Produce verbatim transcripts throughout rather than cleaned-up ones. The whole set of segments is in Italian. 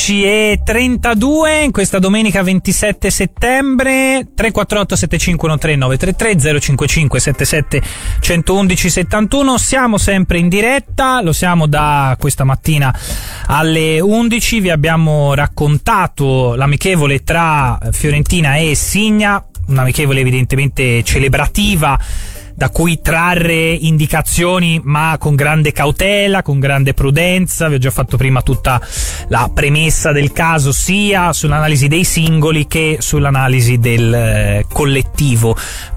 undici e trentadue in questa domenica ventisette settembre. Tre quattro otto sette cinque uno tre nove tre tre zero cinque cinque sette sette uno uno uno settantuno. Siamo sempre in diretta, lo siamo da questa mattina alle undici. Vi abbiamo raccontato l'amichevole tra Fiorentina e Signa, un'amichevole evidentemente celebrativa da cui trarre indicazioni, ma con grande cautela, con grande prudenza. Vi ho già fatto prima tutta la premessa del caso, sia sull'analisi dei singoli che sull'analisi del eh, collettivo.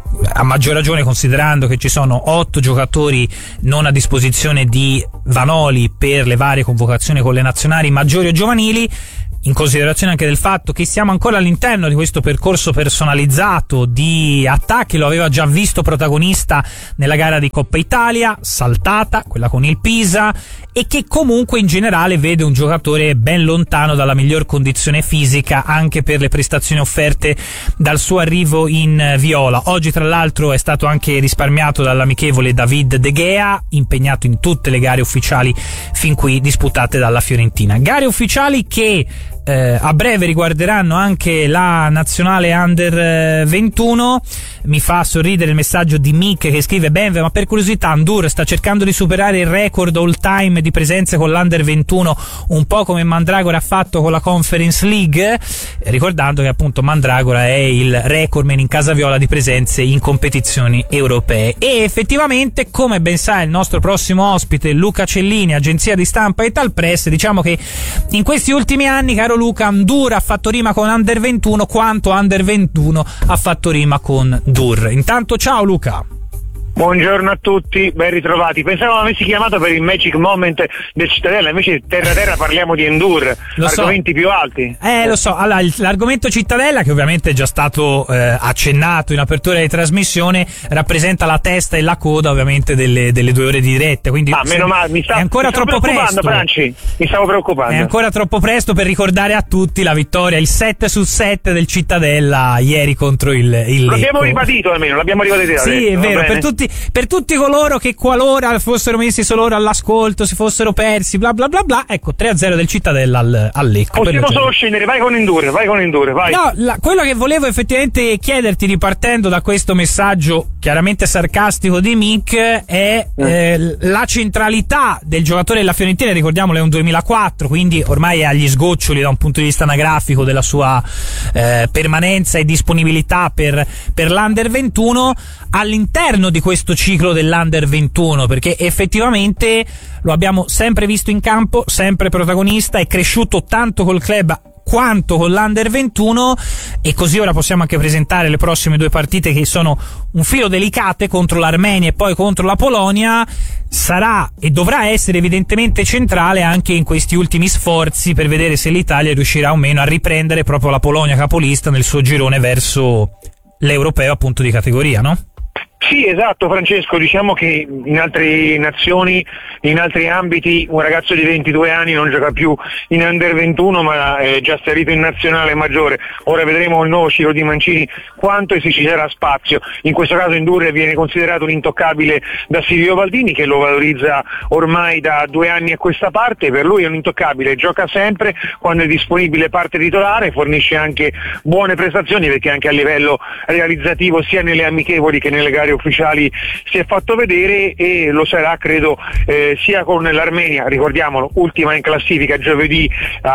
A maggior ragione considerando che ci sono otto giocatori non a disposizione di Vanoli per le varie convocazioni con le nazionali maggiori o giovanili, in considerazione anche del fatto che siamo ancora all'interno di questo percorso personalizzato di attacchi. Lo aveva già visto protagonista nella gara di Coppa Italia, saltata, quella con il Pisa, e che comunque in generale vede un giocatore ben lontano dalla miglior condizione fisica anche per le prestazioni offerte dal suo arrivo in Viola. Oggi tra l'altro è stato anche risparmiato dall'amichevole David De Gea, impegnato in tutte le gare ufficiali fin qui disputate dalla Fiorentina. Gare ufficiali che Eh, a breve riguarderanno anche la nazionale under ventuno. Mi fa sorridere il messaggio di Mick che scrive: Benve, ma per curiosità Ndour sta cercando di superare il record all time di presenze con l'under ventuno, un po' come Mandragora ha fatto con la Conference League, eh, ricordando che appunto Mandragora è il recordman in casa viola di presenze in competizioni europee. E effettivamente, come ben sa il nostro prossimo ospite Luca Cellini, agenzia di stampa Italpress, diciamo che in questi ultimi anni, caro Luca, Ndour ha fatto rima con under ventuno quanto under ventuno ha fatto rima con Ndour. Intanto ciao Luca. Buongiorno a tutti, ben ritrovati. Pensavo avessi chiamato per il Magic Moment del Cittadella, invece terra terra parliamo di Ndour, lo argomenti so. più alti. Eh, lo so. Allora, l'argomento Cittadella, che ovviamente è già stato eh, accennato in apertura di trasmissione, rappresenta la testa e la coda ovviamente delle, delle due ore di diretta. Quindi ah, meno male, mi sta, è ancora mi troppo presto. Franci, mi stavo preoccupando. È ancora troppo presto per ricordare a tutti la vittoria, il sette su sette del Cittadella ieri contro il, il L'abbiamo ribadito almeno, l'abbiamo ribadito. Sì, è vero, per tutti per tutti coloro che qualora fossero messi solo ora all'ascolto, si fossero persi, bla bla bla bla, ecco, tre a zero del Cittadella al, al Lecco. Possiamo solo scendere, vai con Ndour, vai con Ndour, vai. No, la, quello che volevo effettivamente chiederti, ripartendo da questo messaggio chiaramente sarcastico di Mick, è mm. eh, la centralità del giocatore della Fiorentina. Ricordiamolo, è un duemilaquattro, quindi ormai è agli sgoccioli da un punto di vista anagrafico della sua eh, permanenza e disponibilità per, per l'Under ventuno all'interno di questo ciclo dell'Under ventuno, perché effettivamente lo abbiamo sempre visto in campo, sempre protagonista, è cresciuto tanto col club quanto con l'Under ventuno, e così ora possiamo anche presentare le prossime due partite che sono un filo delicate, contro l'Armenia e poi contro la Polonia. Sarà e dovrà essere evidentemente centrale anche in questi ultimi sforzi per vedere se l'Italia riuscirà o meno a riprendere proprio la Polonia capolista nel suo girone verso l'europeo appunto di categoria, no? Sì, esatto Francesco, diciamo che in altre nazioni, in altri ambiti, un ragazzo di ventidue anni non gioca più in under ventuno ma è già salito in nazionale maggiore. Ora vedremo il nuovo ciclo di Mancini quanto e se ci sarà spazio. In questo caso Ndour viene considerato un intoccabile da Silvio Baldini, che lo valorizza ormai da due anni a questa parte. Per lui è un intoccabile, gioca sempre, quando è disponibile parte titolare, fornisce anche buone prestazioni perché anche a livello realizzativo sia nelle amichevoli che nelle gare ufficiali si è fatto vedere, e lo sarà credo eh, sia con l'Armenia, ricordiamolo, ultima in classifica giovedì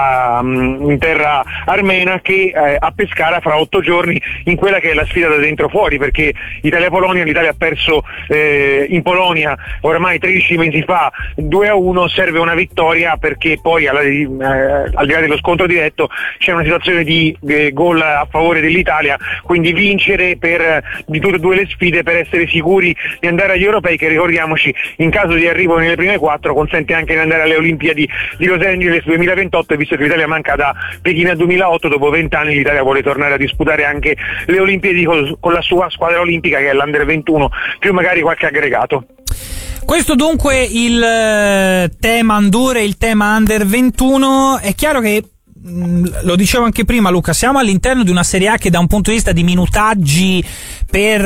uh, in terra armena, che eh, a Pescara fra otto giorni in quella che è la sfida da dentro fuori, perché Italia-Polonia, l'Italia ha perso eh, in Polonia ormai tredici mesi fa due a uno, serve una vittoria perché poi alla, eh, al di là dello scontro diretto c'è una situazione di eh, gol a favore dell'Italia, quindi vincere per di tutte e due le sfide per essere sicuri di andare agli europei, che ricordiamoci in caso di arrivo nelle prime quattro consente anche di andare alle Olimpiadi di Los Angeles duemilaventotto, e visto che l'Italia manca da Pechino duemilaotto, dopo vent'anni l'Italia vuole tornare a disputare anche le Olimpiadi con, con la sua squadra olimpica che è l'Under ventuno, più magari qualche aggregato. Questo dunque il tema Ndour e il tema Under ventuno. È chiaro che lo dicevo anche prima Luca, siamo all'interno di una Serie A che da un punto di vista di minutaggi per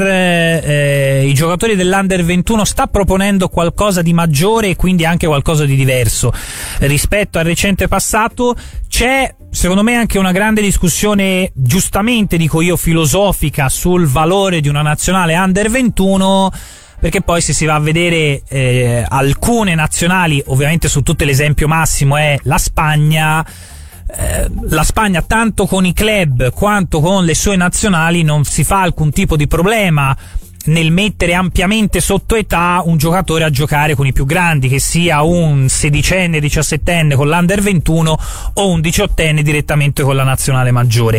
eh, i giocatori dell'Under ventuno sta proponendo qualcosa di maggiore e quindi anche qualcosa di diverso rispetto al recente passato. C'è secondo me anche una grande discussione, giustamente dico io, filosofica sul valore di una nazionale Under ventuno, perché poi se si va a vedere eh, alcune nazionali, ovviamente su tutte l'esempio massimo è la Spagna, eh, la Spagna tanto con i club quanto con le sue nazionali non si fa alcun tipo di problema nel mettere ampiamente sotto età un giocatore a giocare con i più grandi, che sia un sedicenne, diciassettenne con l'Under ventuno o un diciottenne direttamente con la nazionale maggiore.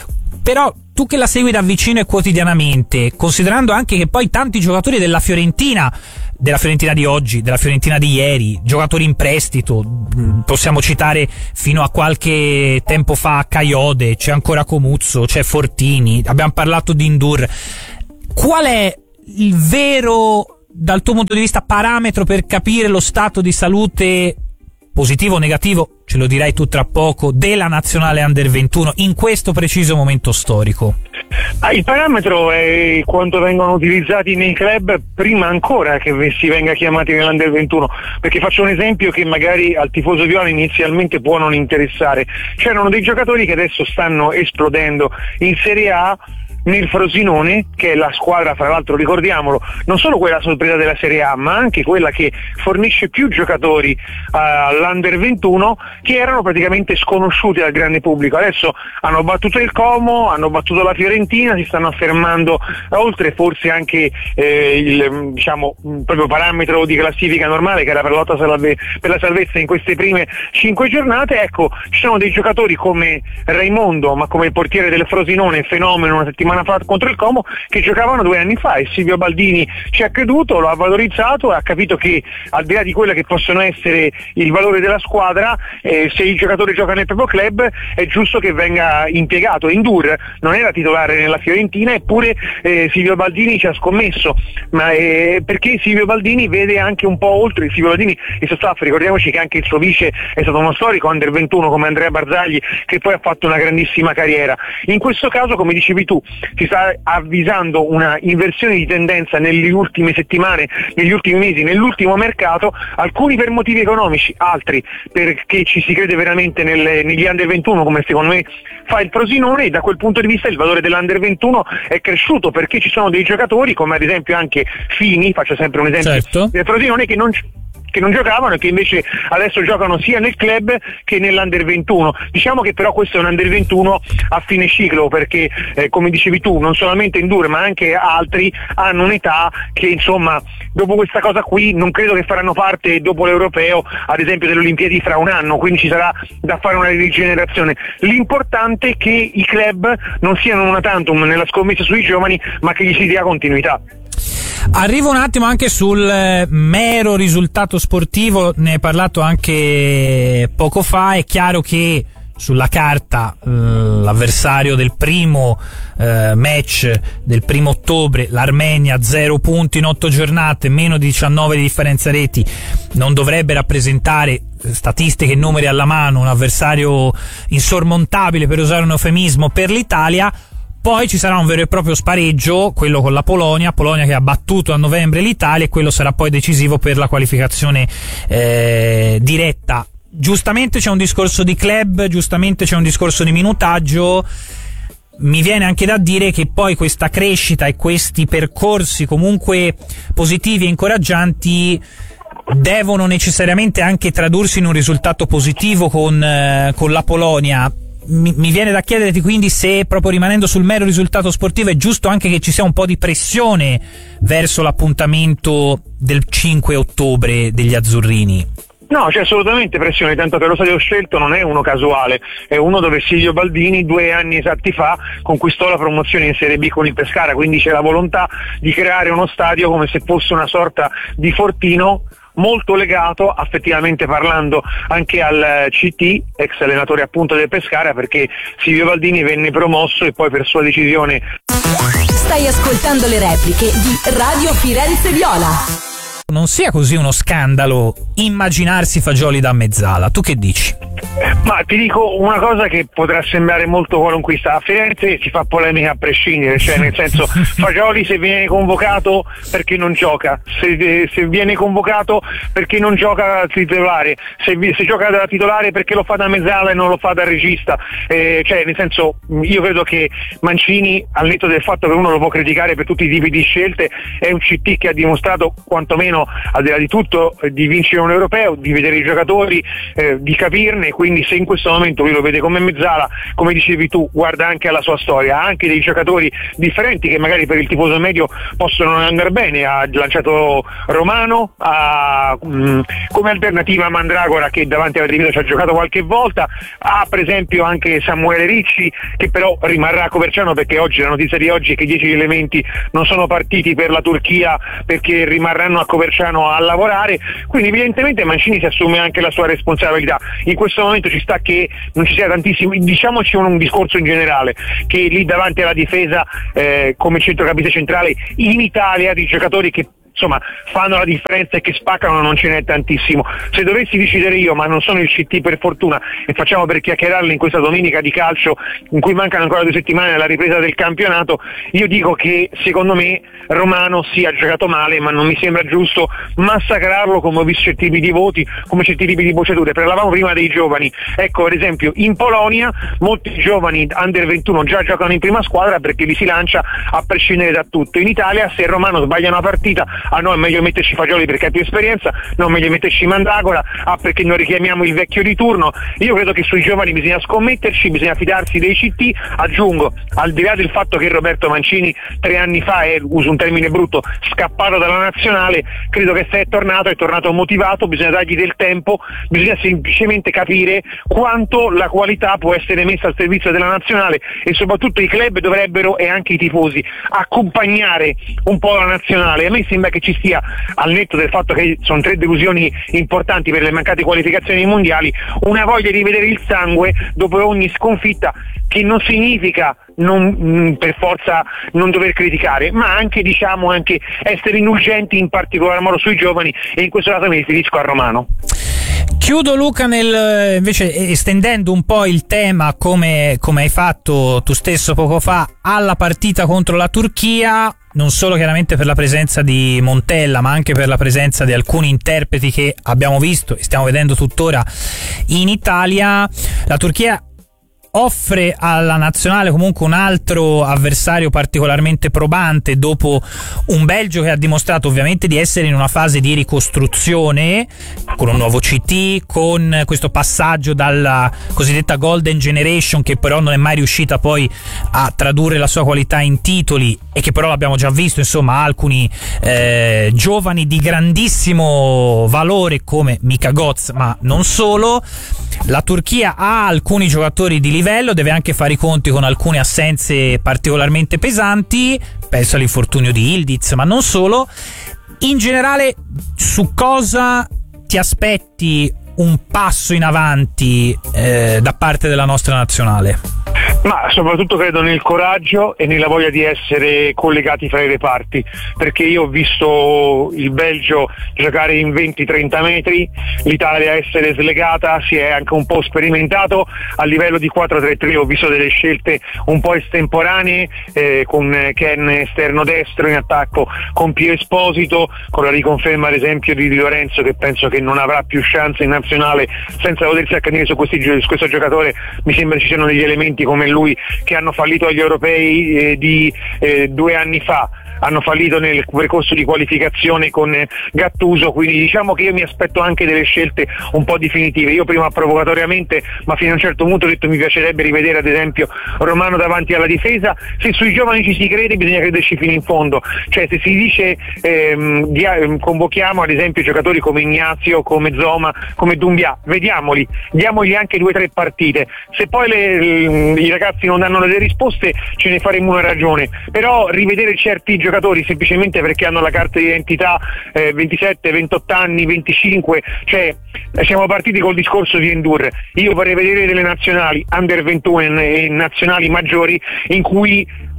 Però tu che la segui da vicino e quotidianamente, considerando anche che poi tanti giocatori della Fiorentina, della Fiorentina di oggi, della Fiorentina di ieri, giocatori in prestito, possiamo citare fino a qualche tempo fa Caiode, c'è ancora Comuzzo, c'è Fortini, abbiamo parlato di Ndur. Qual è il vero, dal tuo punto di vista, parametro per capire lo stato di salute, positivo o negativo, ce lo dirai tu tra poco, della nazionale Under ventuno in questo preciso momento storico? Ah, il parametro è quanto vengono utilizzati nei club prima ancora che si venga chiamati nell'Under ventuno, perché faccio un esempio che magari al tifoso viola inizialmente può non interessare. C'erano dei giocatori che adesso stanno esplodendo in Serie A, nel Frosinone, che è la squadra, fra l'altro ricordiamolo, non solo quella sorpresa della Serie A, ma anche quella che fornisce più giocatori uh, all'Under ventuno, che erano praticamente sconosciuti dal grande pubblico. Adesso hanno battuto il Como, hanno battuto la Fiorentina, si stanno affermando, oltre forse anche eh, il diciamo proprio parametro di classifica normale che era per la lotta salve, per la salvezza in queste prime cinque giornate. Ecco, ci sono dei giocatori come Raimondo, ma come il portiere del Frosinone, fenomeno una settimana fa contro il Como, che giocavano due anni fa, e Silvio Baldini ci ha creduto, lo ha valorizzato e ha capito che al di là di quello che possono essere il valore della squadra, eh, se il giocatore gioca nel proprio club è giusto che venga impiegato. Ndur non era titolare nella Fiorentina, eppure eh, Silvio Baldini ci ha scommesso, ma eh, perché Silvio Baldini vede anche un po' oltre. Il Silvio Baldini e suo staff, ricordiamoci che anche il suo vice è stato uno storico Under ventuno come Andrea Barzagli, che poi ha fatto una grandissima carriera. In questo caso, come dicevi tu, si sta avvisando una inversione di tendenza nelle ultime settimane, negli ultimi mesi, nell'ultimo mercato, alcuni per motivi economici, altri perché ci si crede veramente nelle, negli Under ventuno, come secondo me fa il Frosinone, e da quel punto di vista il valore dell'Under ventuno è cresciuto, perché ci sono dei giocatori come ad esempio anche Fini, faccio sempre un esempio, certo, del Frosinone, che non che non giocavano e che invece adesso giocano sia nel club che nell'Under ventuno. Diciamo che però questo è un Under ventuno a fine ciclo, perché eh, come dicevi tu, non solamente Ndur ma anche altri hanno un'età che, insomma, dopo questa cosa qui non credo che faranno parte dopo l'Europeo, ad esempio, delle Olimpiadi fra un anno, quindi ci sarà da fare una rigenerazione. L'importante è che i club non siano una tantum nella scommessa sui giovani, ma che gli si dia continuità. Arrivo un attimo anche sul mero risultato sportivo, ne hai parlato anche poco fa. È chiaro che sulla carta eh, l'avversario del primo eh, match del primo ottobre, l'Armenia, zero punti in otto giornate, meno di diciannove di differenza reti, non dovrebbe rappresentare, statistiche e numeri alla mano, un avversario insormontabile, per usare un eufemismo, per l'Italia. Poi ci sarà un vero e proprio spareggio, quello con la Polonia, Polonia che ha battuto a novembre l'Italia, e quello sarà poi decisivo per la qualificazione eh, diretta. Giustamente c'è un discorso di club, giustamente c'è un discorso di minutaggio. Mi viene anche da dire che poi questa crescita e questi percorsi comunque positivi e incoraggianti devono necessariamente anche tradursi in un risultato positivo con, eh, con la Polonia. Mi, mi viene da chiederti quindi se, proprio rimanendo sul mero risultato sportivo, è giusto anche che ci sia un po' di pressione verso l'appuntamento del cinque ottobre degli azzurrini. No, c'è assolutamente pressione, tanto che lo stadio scelto non è uno casuale, è uno dove Silvio Baldini due anni esatti fa conquistò la promozione in Serie B con il Pescara, quindi c'è la volontà di creare uno stadio come se fosse una sorta di fortino, molto legato, affettivamente parlando, anche al C T, ex allenatore appunto del Pescara, perché Silvio Baldini venne promosso e poi per sua decisione. Stai ascoltando le repliche di Radio Firenze Viola. non sia così uno scandalo immaginarsi Fagioli da mezzala. Tu che dici? Ma ti dico una cosa che potrà sembrare molto qualunquista: a Firenze si fa polemica a prescindere, cioè nel senso, Fagioli se viene convocato perché non gioca, se, se viene convocato perché non gioca da titolare, se, se gioca da titolare perché lo fa da mezzala e non lo fa da regista, eh, cioè nel senso, io credo che Mancini, al netto del fatto che uno lo può criticare per tutti i tipi di scelte, è un C T che ha dimostrato, quantomeno al di là di tutto, di vincere un europeo, di vedere i giocatori, eh, di capirne. Quindi se in questo momento lui lo vede come mezzala, come dicevi tu, guarda anche alla sua storia, ha anche dei giocatori differenti che magari per il tifoso medio possono non andare bene. Ha lanciato Romano, ha, mh, come alternativa a Mandragora, che davanti alla difesa ci ha giocato qualche volta, ha per esempio anche Samuele Ricci, che però rimarrà a Coverciano, perché oggi la notizia di oggi è che dieci elementi non sono partiti per la Turchia perché rimarranno a Coverciano a lavorare. Quindi evidentemente Mancini si assume anche la sua responsabilità. In questo momento ci sta che non ci sia tantissimo, diciamoci un, un discorso in generale, che lì davanti alla difesa, eh, come centrocampista centrale in Italia, di giocatori che insomma fanno la differenza e che spaccano non ce n'è tantissimo. Se dovessi decidere io, ma non sono il C T per fortuna, e facciamo per chiacchierarle in questa domenica di calcio in cui mancano ancora due settimane alla ripresa del campionato, io dico che secondo me Romano sì, ha giocato male, ma non mi sembra giusto massacrarlo come ho visto certi tipi di voti, come certi tipi di bocciature. Parlavamo prima dei giovani, ecco ad esempio in Polonia molti giovani under ventuno già giocano in prima squadra perché li si lancia a prescindere da tutto. In Italia se Romano sbaglia una partita, ah no, è meglio metterci Fagioli perché ha più esperienza, no, è meglio metterci Mandragora, ah perché non richiamiamo il vecchio di turno. Io credo che sui giovani bisogna scommetterci, bisogna fidarsi dei C T. Aggiungo, al di là del fatto che Roberto Mancini tre anni fa è, uso un termine brutto, scappato dalla nazionale, credo che se è tornato è tornato motivato, bisogna dargli del tempo, bisogna semplicemente capire quanto la qualità può essere messa al servizio della nazionale, e soprattutto i club dovrebbero, e anche i tifosi, accompagnare un po' la nazionale. A me sembra che ci sia, al netto del fatto che sono tre delusioni importanti per le mancate qualificazioni mondiali, una voglia di vedere il sangue dopo ogni sconfitta, che non significa non, mh, per forza non dover criticare, ma anche diciamo anche essere indulgenti, in particolar modo sui giovani, e in questo caso mi riferisco a Romano. Chiudo, Luca, nel, invece estendendo un po' il tema, come, come hai fatto tu stesso poco fa, alla partita contro la Turchia, non solo chiaramente per la presenza di Montella, ma anche per la presenza di alcuni interpreti che abbiamo visto e stiamo vedendo tuttora in Italia. La Turchia offre alla nazionale comunque un altro avversario particolarmente probante, dopo un Belgio che ha dimostrato ovviamente di essere in una fase di ricostruzione, con un nuovo C T, con questo passaggio dalla cosiddetta Golden Generation, che però non è mai riuscita poi a tradurre la sua qualità in titoli, e che però l'abbiamo già visto, insomma, alcuni eh, giovani di grandissimo valore come Mika Götze, ma non solo. La Turchia ha alcuni giocatori di livello, deve anche fare i conti con alcune assenze particolarmente pesanti, penso all'infortunio di Ildiz, ma non solo. In generale, su cosa ti aspetti un passo in avanti eh, da parte della nostra nazionale? Ma soprattutto credo nel coraggio e nella voglia di essere collegati fra i reparti, perché io ho visto il Belgio giocare in venti trenta metri, l'Italia essere slegata, si è anche un po' sperimentato a livello di quattro tre tre, ho visto delle scelte un po' estemporanee, eh, con Ken esterno destro in attacco, con Pio Esposito, con la riconferma ad esempio di Di Lorenzo, che penso che non avrà più chance in nazionale senza potersi accanire su, questi, su questo giocatore. Mi sembra ci siano degli elementi come lui che hanno fallito agli europei eh, di eh, due anni fa, hanno fallito nel percorso di qualificazione con Gattuso, quindi diciamo che io mi aspetto anche delle scelte un po' definitive. Io prima provocatoriamente, ma fino a un certo punto, ho detto mi piacerebbe rivedere ad esempio Romano davanti alla difesa. Se sui giovani ci si crede bisogna crederci fino in fondo, cioè se si dice ehm, di, ehm, convochiamo ad esempio giocatori come Ignazio, come Zoma, come Doumbia, vediamoli, diamogli anche due o tre partite, se poi le, le, i ragazzi non danno delle risposte ce ne faremo una ragione, però rivedere certi giocatori giocatori semplicemente perché hanno la carta di identità eh, ventisette, ventotto anni, venticinque, cioè siamo partiti col discorso di Endur. Io vorrei vedere delle nazionali under ventuno e nazionali maggiori in cui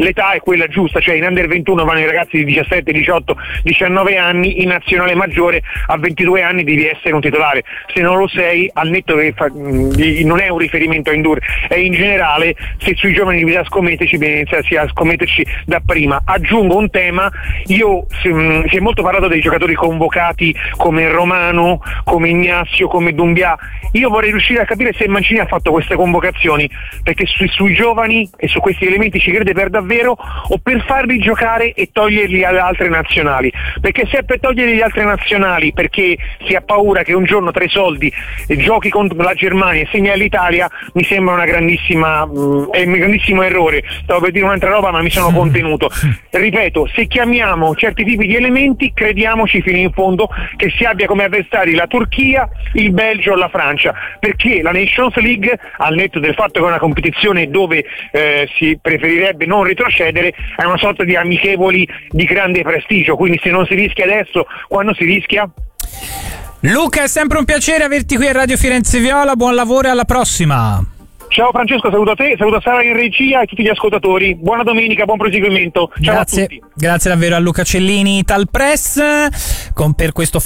l'età è quella giusta, cioè in under ventuno vanno i ragazzi di diciassette, diciotto, diciannove anni, in nazionale maggiore a ventidue anni devi essere un titolare, se non lo sei, al netto che fa, mh, non è un riferimento a Indur, è in generale, se sui giovani bisogna scommetterci, bisogna iniziarsi a scommetterci da prima. Aggiungo un tema, io si, mh, si è molto parlato dei giocatori convocati come Romano, come Ignazio, come Dumbia, io vorrei riuscire a capire se Mancini ha fatto queste convocazioni perché su, sui giovani e su questi elementi ci crede per davvero o per farli giocare e toglierli alle altre nazionali, perché se è per toglierli alle altre nazionali perché si ha paura che un giorno tra i soldi eh, giochi contro la Germania e segna l'Italia, mi sembra una grandissima mh, è un grandissimo errore. Stavo per dire un'altra roba ma mi sono contenuto. Ripeto, se chiamiamo certi tipi di elementi crediamoci fino in fondo che si abbia come avversari la Turchia, il Belgio o la Francia, perché la Nations League, al netto del fatto che è una competizione dove eh, si preferirebbe non retrocedere, è una sorta di amichevoli di grande prestigio, quindi se non si rischia adesso, quando si rischia? Luca, è sempre un piacere averti qui a Radio Firenze Viola, buon lavoro e alla prossima. Ciao Francesco, saluto a te, saluto a Sara in regia e a tutti gli ascoltatori. Buona domenica, buon proseguimento. Ciao grazie, a tutti. Grazie davvero a Luca Cellini, Tal Press, con per questo